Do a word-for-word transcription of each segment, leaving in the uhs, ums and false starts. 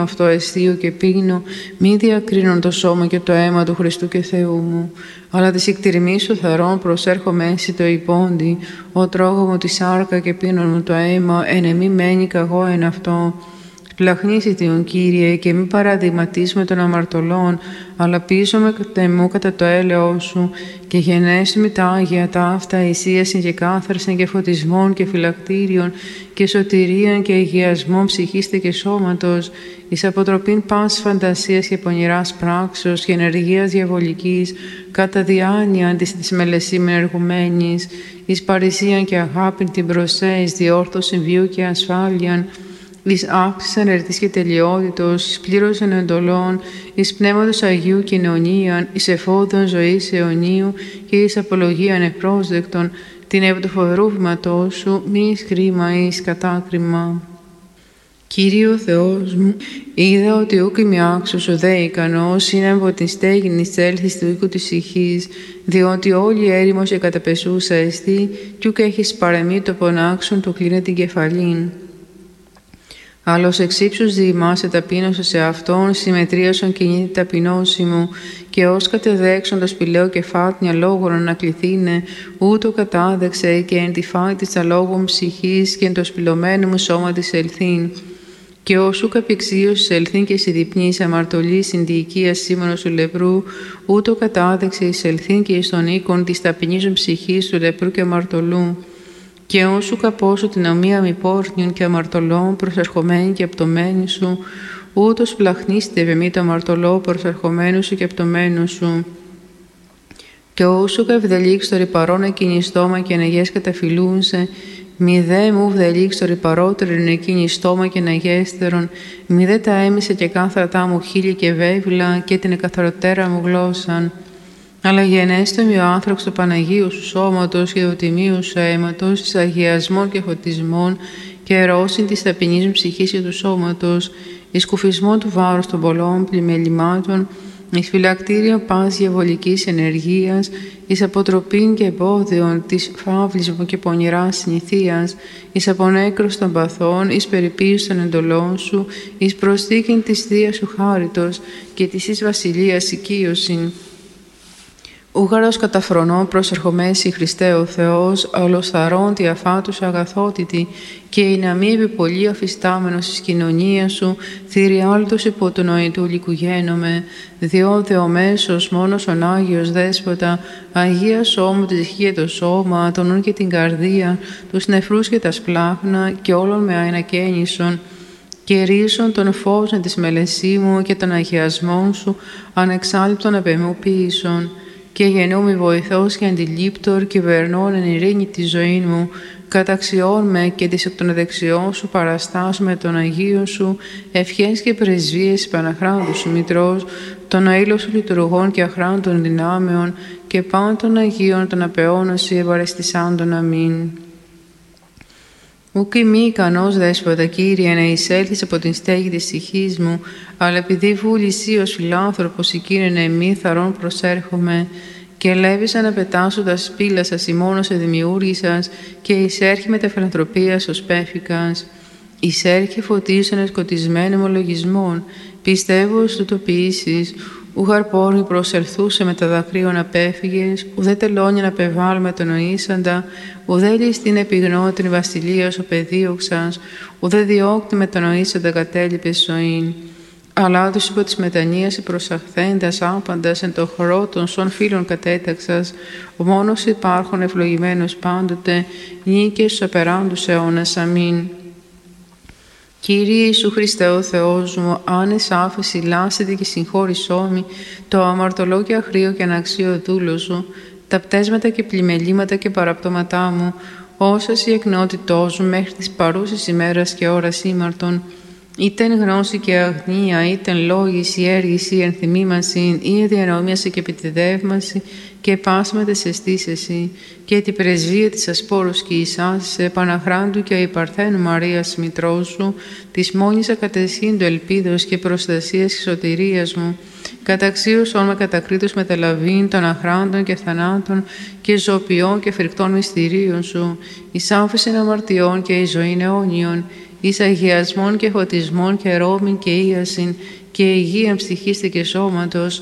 αυτό αισθείο και πίνω, μη διακρίνων το σώμα και το αίμα του Χριστού και Θεού μου. Αλλά της εκτιρμής σου θαρών προσέρχομαι εσύ το υπόντι, ο τρώγω μου τη σάρκα και πίνω μου το αίμα, εν εμή μένει καγώ εν αυτό. Πλαχνίσι Τιον, Κύριε, και μη παραδειγματίς με των αμαρτωλών, αλλά πίσω με κατεμού κατά το έλεος σου, και γενέσου με τα Άγια ταύτα, εισίασιν και κάθαρσιν και φωτισμών και φυλακτήριων, και σωτηρίαν και αγιασμών ψυχίστε και σώματος, εις αποτροπήν πάσης φαντασίας και πονηράς πράξεως και ενεργείας διαβολικής, κατά διάνοια αντί της μελεσίμεν εργουμένης, εις παρησίαν και αγάπην την προσέ, εις διόρθωσιν βίου και ασφάλειαν, εις αύξησαν ερτής και τελειότητος, εις πλήρωσαν εντολών, εις πνεύματος Αγίου κοινωνίαν, εις εφόδων ζωής αιωνίου και εις απολογίαν ευπρόσδεκτον, την επί του φοβερού βήματός σου, μη εις κρίμα ή εις κατάκριμα. Κύριε Θεός μου, είδα ότι ούκ είμαι άξιος ο δε ικανός, είναι από την στέγην εισέλθεις του οίκου της ηχής, διότι όλη έρημος και καταπεσούσα εστί, κι ούκ έχεις παρεμεί το πονάξον του κλείνε την κεφαλήν. Άλλος εξ ύψους διημάσαι ταπείνωσα σε αυτόν, συμμετρίασον κινείται ταπεινώση μου, και ως κατεδέξον το σπηλαίο κεφάτνια λόγων ανακληθήνε, ούτω κατάδεξε και εν τη φάη της αλόγων ψυχής και εν το σπηλωμένο μου σώμα της ελθύν. Και όσου καπηξίως ελθύν και συδιπνής αμαρτωλή συνδιοικίας σήμωνος του λεπρού, ούτω κατάδεξε εις ελθύν και εις τον οίκον της ταπεινίζων ψυχής του λεπρού και αμαρτωλού. Και όσου καπώσω την ομοία μη πόρνιων και αμαρτωλών προσερχομένη και απτωμένη σου, ούτως πλαχνίστε ευεμή το αμαρτωλό προσερχομένου σου και απτωμένου σου. Και όσου καυδελίξ το ρηπαρόν εκείνη στόμα και νεγές καταφυλούνσε, μη δε μου βδελίξ το ρηπαρότερον εκείνη στόμα και νεγέστερον, μη δε τα έμισε και κάθρατά μου χείλη και βέβυλα και την εκαθαροτέρα μου γλώσσαν. Αλλά γενέστε με ο άνθρωπος του Παναγίου σου σώματος και του τιμίου σου αίματος, εις αγιασμών και φωτισμών και ερώσιν της ταπεινής μου ψυχής και του σώματος, εις κουφισμών του βάρους των πολλών πλημελημάτων, εις φυλακτήριο πας διαβολικής ενεργείας, εις αποτροπήν και εμπόδιων της φαύλης μου και πονηράς συνηθείας, εις απονέκρος των παθών, εις περιποίηση των εντολών σου, εις προσθήκην της Θείας σου χάριτος και της εις βασιλείας οικείωσιν. Ούγαρος καταφρονών προσερχομέσι Χριστέ ο Θεός, ολοσθαρών τη αφάτους αγαθότητη, και η να μη επιπολή αφιστάμενος εις κοινωνία σου, θηριάλτος υπό του νοητού λικουγένομαι, διότι ο μέσος μόνος ον Άγιος Δέσποτα, Αγία σώμου τη ψυχή και το σώμα, τον νου και την καρδία, τους νεφρούς και τα σπλάχνα, και όλων με αενακαίνισον, και ρίσον των φώσεων της μελεσίμου και των αγιασμών σου, ανεξάλειπτον επεμού ποιησον. Και γεννούμαι βοηθός και αντιλήπτορ και βερνών εν ειρήνη τη ζωή μου, καταξιών με και της εκ των δεξιών σου παραστάσου με τον Αγίο σου, ευχές και πρεσβείες Παναχράντου σου Μητρός, των αήλων σου λειτουργών και αχράντων δυνάμεων, και πάντων των Αγίων των απεώνωση ευαρεστησάντων αμήν. Ούκ μη ικανός Δέσποτα, Κύριε, να εισέλθεις από την στέγη της ψυχής μου, αλλά επειδή βούλησή ως φιλάνθρωπος εκείνον εμή θαρών προσέρχομαι, και ελεύησα να πετάσω τα σπήλα σας ημώνος σε δημιούργησας, και εισέρχει με τα φιλανθρωπίας ως πέφικας. Εισέρχει φωτίσον εσκοτισμένων ομολογισμών, πιστεύω ως τούτο ποιήσεις, ούγαρ πόρνη προσελθούσε με τα δακρύων απέφυγες, ουδέ τελώνει να πεβάλ με τον νοήσαντα, ουδέ ληστήν επιγνώτην βασιλείας ο παιδίωξας, ουδέ διώκτη με τον νοήσαντα κατέλειπες ζωήν. Αλλά τους υπό της μετανοίας προσαχθέντας άπαντας εν το χορό των σων φίλων κατέταξας, ο μόνος υπάρχον ευλογημένος πάντοτε, νίκες στους απεράντους αιώνας. Αμήν. Κύριε Ιησού Χριστέ ο Θεός μου, άνες άφεση λάσετε και συγχώρησόμη το αμαρτωλό και αχρίο και αναξίο δούλο σου, τα πτέσματα και πλημελήματα και παραπτώματά μου, όσας η εκνότητός μου μέχρι της παρούσης ημέρας και ώρας ήμαρτον, ήτεν γνώση και αγνία, ήτεν λόγης ή έργηση, ενθυμήμαση ή διανομίαση και επιτεδεύμαση και πάσματες αισθήσεση, και την πρεσβεία της ασπόρους και εισάς, Παναχράντου και η Παρθένου Μαρίας Μητρός σου, της μόνης ακατεσχύντου ελπίδος και προστασίας και σωτηρίας μου, καταξίωσον με κατακρίτους μεταλαβήν των αχράντων και θανάτων και ζωοποιών και φρικτών μυστηρίων σου, εις άφεσιν αμαρτιών και εις ζωήν αιώνιον, εις αγιασμόν και φωτισμόν και ρόμην και ίασιν και υγεία ψυχής και σώματος,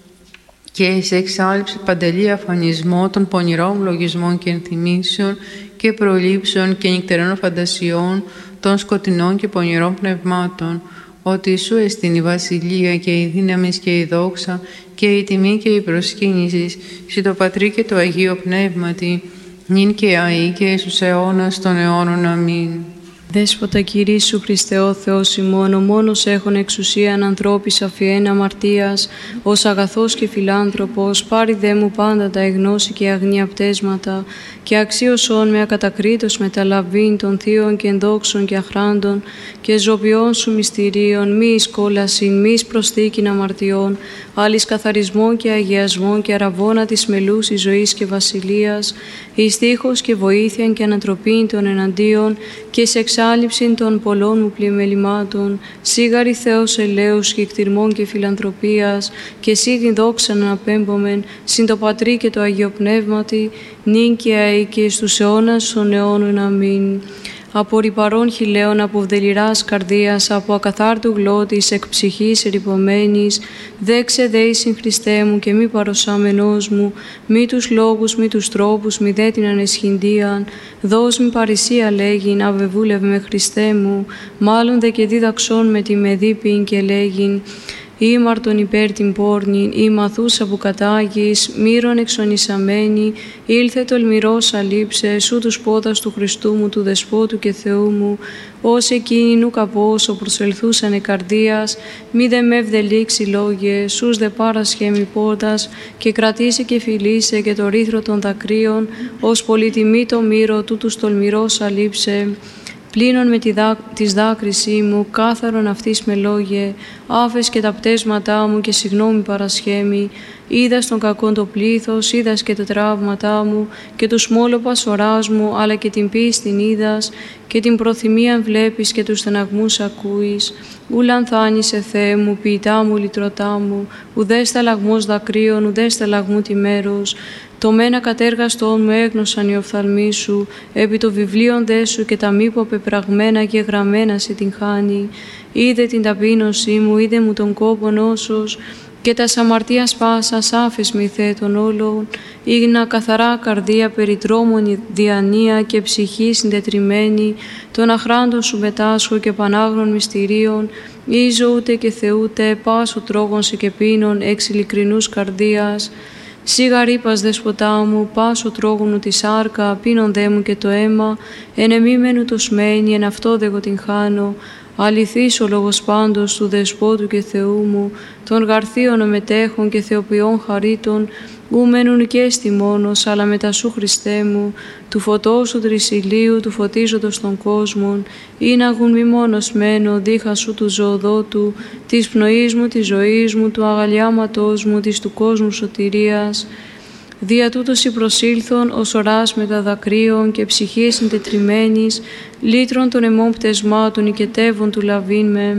και εις εξάλληψη παντελή αφανισμό των πονηρών λογισμών και ενθυμήσεων και προλήψεων και νυχτερών φαντασιών των σκοτεινών και πονηρών πνευμάτων, ότι σου εστιν η βασιλεία και η δύναμη και η δόξα και η τιμή και η προσκύνηση σε το Πατρί και το Αγίο Πνεύματι, νυν και αεί και εις τους αιώνας των αιώνων. Αμήν. Δέσποτα Κυρίσου Χριστέ ο Θεός ημών, ο μόνος έχων εξουσίαν ανθρώπης αφιέν αμαρτίας, ως αγαθός και φιλάνθρωπος, πάρει δε μου πάντα τα εγνώση και αγνία πτέσματα, και αξίωσον με ακατακρίτως μεταλαβήν των θείων και ενδόξων και αχράντων, και ζωπιών σου μυστηρίων, μη εις κόλασιν, μη εις προσθήκην αμαρτιών, άλλης καθαρισμών και αγιασμών και αραβώνα της μελούσης ζωής και βασιλείας, εις τείχος και βοήθειαν και ανατροπήν των εναντίον, και εις εξάλληψην των πολλών μου πλημελημάτων, σίγαρη Θεός ελέους και εκτιρμών και φιλανθρωπίας, και σίγην δόξαν αναπέμπομεν, συν το Πατρί και το Αγίο Πνεύματι, νυν και αεί και εις τους αιώνας των αιώνων. Αμήν. Από ρυπαρών χιλέων, από βδελιράς καρδίας, από ακαθάρτου γλώτης, εκ ψυχής ερυπωμένης, δέξε δέησιν Χριστέ μου και μη παροσάμενός μου, μη τους λόγους, μη τους τρόπους, μη δε την ανεσχυντίαν, δώσ' μη παρησία λέγειν, αβεβούλευ με Χριστέ μου, μάλλον δε και δίδαξόν με τη μεδίπην και λέγειν, ήμαρτον υπέρ την πόρνην, ή μαθούσα που κατάγεις, μύρον εξονισαμένη, ήλθε τολμηρός αλήψε, σου τους πόδας του Χριστού μου, του Δεσπότου και Θεού μου, ως εκείνοι νου καπόσο προσελθούσανε καρδίας, μη δε με ευδελίξει λόγε, σούς δε παρασχέμι πόρτας, και κρατήσε και φιλήσε και το ρήθρο των δακρύων, ως πολυτιμή το μύρο του τους τολμηρός αλήψε. Πλύνων με τη δά, της δάκρυσή μου, κάθαρον αυτής με λόγε, άφες και τα πτέσματά μου και συγγνώμη παρασχέμη, είδας τον κακόν το πλήθος, είδας και τα τραύματά μου, και τους μόλοπας οράς μου, αλλά και την πίστην είδας, και την προθυμίαν βλέπεις και τους στεναγμούς ακούεις. Ούλαν θάνησε Θεέ μου, ποιητά μου, λυτρωτά μου, ουδέ σταλαγμός δακρύων, ουδέ σταλαγμού τη μέρος. Το μένα κατέργαστον μου έγνωσαν οι οφθαλμοί σου, επί το βιβλίον δε σου και τα μήπω πεπραγμένα και γραμμένα σε την χάνη. Είδε την ταπείνωσή μου, είδε μου τον κόπον όσος, και τα αμαρτίας πάσας άφες μη Θεέ των όλων, ήγνα καθαρά καρδία περιτρόμων διανία και ψυχή συντετριμένη, των αχράντων σου μετάσχω και πανάγνων μυστηρίων, ίζω ούτε και θεούτε, πάσο τρόγων σε και πίνων εξ ειλικρινούς καρδίας. Σίγα ρήπας δεσποτά μου, πάσο τρόγουνου τη σάρκα, πίνον δε μου και το αίμα, εν εμίμενου το σμένη, εν αυτό δε εγώ την χάνω. Αληθής ο λόγος πάντως του Δεσπότου και Θεού μου, των γαρθίων ομετέχων και θεοποιών χαρίτων, ου μένουν και στη μόνος, αλλά μετά σου Χριστέ μου, του φωτός του τρισιλίου, του φωτίζοντος των κόσμων, ή να γουν μη μόνος μένω, δίχα σου του ζωοδότου, της πνοής μου, της ζωής μου, του αγαλιάματός μου, της του κόσμου σωτηρίας. Δια τούτος η προσήλθον ως οράς με τα δακρύων και ψυχής συντετριμένης, λύτρων των αιμών πτεσμάτων οικετεύων του λαβήν με,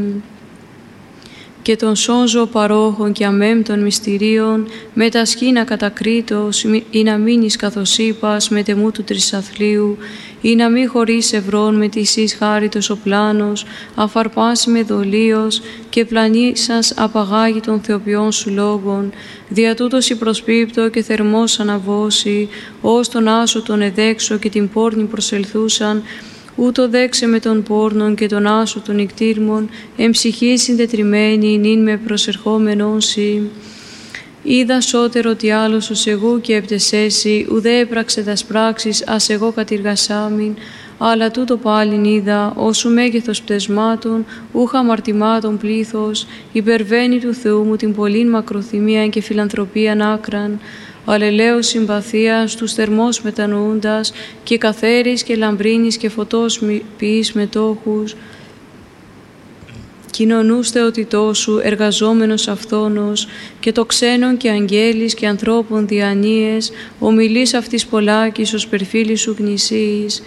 και των σώζω παρόχων και αμέμπτων μυστηρίων, με τα σκήνα κατακρίτως, ή να μείνεις καθώς είπας με τεμού του τρισαθλίου, ή να μη χωρίς ευρών με της εις χάριτος ο πλάνος, αφαρπάσει με δολίος και πλανήσας απαγάγει των θεοποιών σου λόγων. Δια τούτος η προσπίπτω και θερμός αναβώσει, ως τον άσο τον εδέξω και την πόρνη προσελθούσαν, ούτω δέξε με τον πόρνον και τον άσο των νικτήρμων, εν ψυχή συντετριμένη, νυν με προσερχόμενον σοι. Είδα σώτερο τι άλλος ως εγώ και επτεσέσι, ουδέ έπραξε τας πράξεις, ας εγώ κατηργασάμιν, αλλά τούτο πάλιν είδα, όσου μέγεθος πτεσμάτων, ούχα αμαρτημάτων πλήθος, υπερβαίνει του Θεού μου την πολλήν μακροθυμία και φιλανθρωπίαν άκραν, αλλελέως συμπαθίας, τους θερμός μετανοούντας, και καθαίρης και λαμπρίνης και φωτός ποιείς μετόχους, κοινωνούς θεοτητός σου, εργαζόμενος αυθόνος, και το ξένον και αγγέλης και ανθρώπων διανοίες, ομιλείς αυτής πολλάκης ως περφύλης σου γνησίης.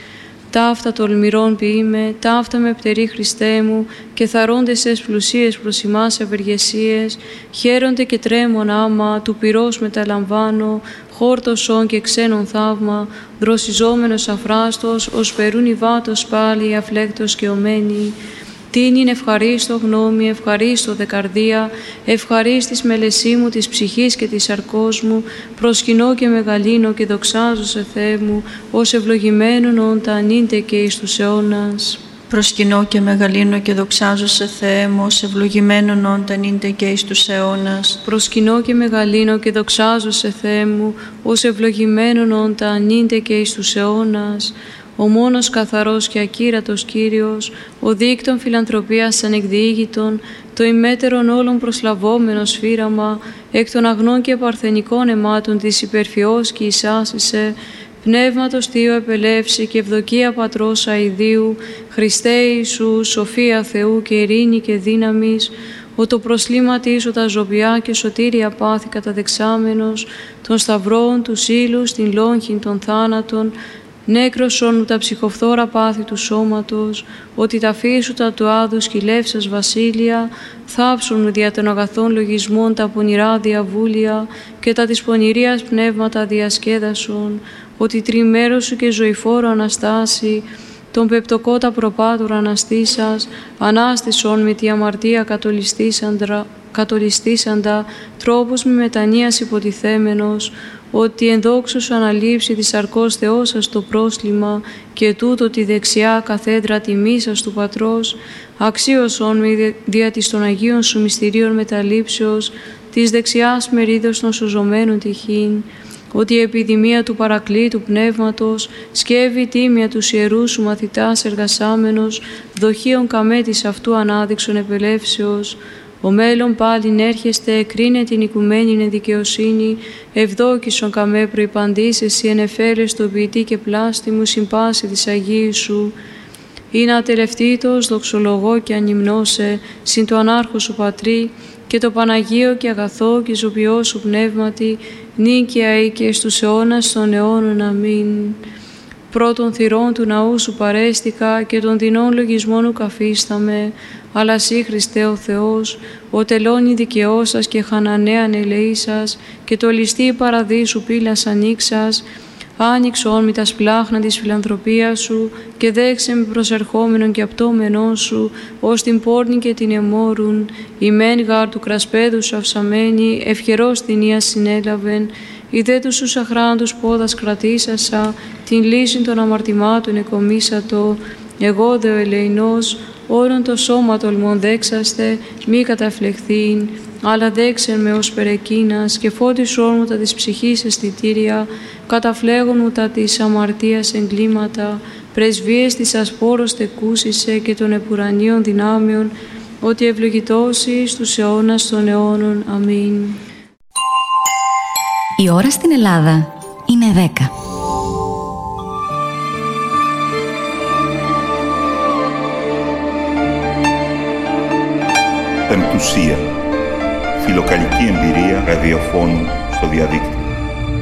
Ταύτα τολμηρών ποιείμαι, ταύτα με πτερή Χριστέ μου, και θαρώντες τες πλουσίες προς ημάς ευεργεσίες, χαίρονται και τρέμον άμα, του πυρός μεταλαμβάνω, χόρτωσον και ξένον θαύμα, δροσιζόμενος αφράστος, ως περούν υβάτος πάλι, αφλέκτος και ομένη. Τιν είναι ευχαρίστω γνώμη, ευχαρίστω δε καρδία, ευχαρίστης μελεσί μου της ψυχής και της σαρκός μου, προσκυνώ και μεγαλύνω και δοξάζω σε Θεέ μου, ως ευλογημένον όντα ανήντε και εις τους αιώνας. Προσκυνώ και μεγαλύνω και δοξάζω σε Θεέ μου, ως ευλογημένον όντα ανήντε και εις τους αιώνας. Προσκυνώ και μεγαλύνω και δοξάζω σε Θεέ μου, ως ευλογημένον όντα ανήντε και εις τους αιώνας. Ο μόνος καθαρός και ακύρατος Κύριος, ο δίκτων φιλανθρωπίας ανεκδιήγητον, το ημέτερον όλων προσλαβόμενο σφύραμα, εκ των αγνών και παρθενικών αιμάτων της υπερφιός και εισάσισε, πνεύματος Θείο επελεύση και ευδοκία Πατρός αηδίου, Χριστέ Ιησού, σοφία Θεού και ειρήνη και δύναμης, ο το προσλήματι σου τα ζωβιά και σωτήρια πάθη καταδεξάμενος, των σταυρών, του ύλους, την λόγχην των θάνατων, νέκρωσον τα ψυχοφθόρα πάθη του σώματος, ότι τα φύσουτα του άδου σκυλεύσας βασίλεια, θάψουν δια των αγαθών λογισμών τα πονηρά διαβούλια και τα της πονηρίας πνεύματα διασκέδασον, ότι τριμέρος σου και ζωηφόρο Αναστάση, τον πεπτοκότα προπάτωρα αναστήσας, ανάστησον με τη αμαρτία κατολιστήσαντα, κατολιστήσαντα τρόπους μη μετανοίας υποτιθέμενος, ότι εν δόξου σου αναλήψει της σαρκός Θεός σας το πρόσλημα και τούτο τη δεξιά καθέδρα τιμής σας του Πατρός, αξίωσον με δια της των Αγίων σου μυστηρίων μεταλήψεως, της δεξιάς μερίδος των σωζωμένων τυχήν, ότι η επιδημία του παρακλήτου πνεύματος σκεύει τίμια τους ιερούς σου μαθητάς εργασάμενος, δοχείων καμέτης αυτού ανάδειξον επελεύσεως. Ο μέλλον πάλιν έρχεστε, κρίνε την οικουμένη εν δικαιοσύνη, ευδόκησον καμέ προϋπαντής, εσύ εν εφέλες το ποιητή και πλάστη μου συμπάση της Αγίου σου. Είναι ατελευτήτως, δοξολογώ και ανυμνώσε, συν το ανάρχο σου Πατρί, και το Παναγίο και αγαθό και ζωπιό σου πνεύματι, νίκαια ή και στους αιώνας των αιώνων. Αμήν. Πρώτων θυρών του ναού σου παρέστηκα και των δεινών λογισμών σου καφίσταμε, αλλά σύ Χριστέ ο Θεός, ο τελώνει δικαιός σας και χανανέαν ελεήσας, και το ληστή παραδείσου πύλας ανοίξας, άνοιξον με τα σπλάχνα της φιλανθρωπίας σου και δέξε με προσερχόμενον και απτώμενόν σου, ως την πόρνη και την εμόρουν, η μεν γάρ του κρασπέδου σου αυσαμένη, ευχερός την ία συνέλαβεν, η δε τους τους αχράντους πόδας κρατήσασα, την λύση των αμαρτημάτων εκομίσατο, εγώ δε ο ελεηνός, όρον το σώμα τολμών δέξαστε, μη καταφλεχθήν, αλλά δέξεν με ως περεκίνας και φώτισόν μου τα της ψυχής αισθητήρια, καταφλέγον μου τα της αμαρτίας εγκλήματα, πρεσβείες της ασπόρος τεκούσισε και των επουρανίων δυνάμεων, ότι ευλογητώσει στους αιώνας των αιώνων. Αμήν. Η ώρα στην Ελλάδα είναι δέκα. Πεμπτουσία. Φιλοκαλική εμπειρία ραδιοφώνου στο διαδίκτυο.